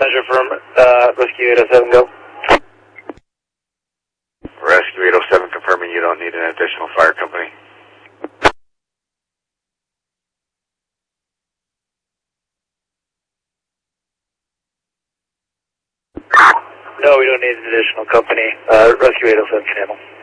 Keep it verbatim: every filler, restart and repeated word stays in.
measure firm, uh, Rescue eight oh seven, go. Rescue eight oh seven confirming you don't need an additional fire company. No, we don't need an additional company. Uh, Rescue eight oh seven, channel.